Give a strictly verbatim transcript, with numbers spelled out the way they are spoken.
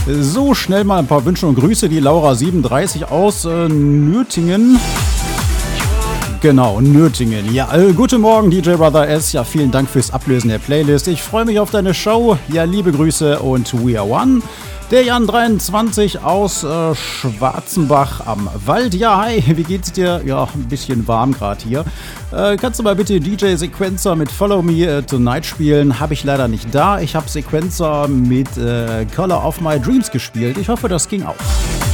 So, schnell mal ein paar Wünsche und Grüße. Die Laura siebenunddreißig aus äh, Nürtingen. Genau, Nürtingen. Ja, äh, guten Morgen, D J Brother S. Ja, vielen Dank fürs Ablösen der Playlist. Ich freue mich auf deine Show. Ja, liebe Grüße und We Are One. Der Jan dreiundzwanzig aus äh, Schwarzenbach am Wald. Ja, hi, wie geht's dir? Ja, ein bisschen warm gerade hier. Äh, kannst du mal bitte D J Sequencer mit Follow Me äh, Tonight spielen? Habe ich leider nicht da. Ich habe Sequencer mit äh, Color of My Dreams gespielt. Ich hoffe, das ging auch.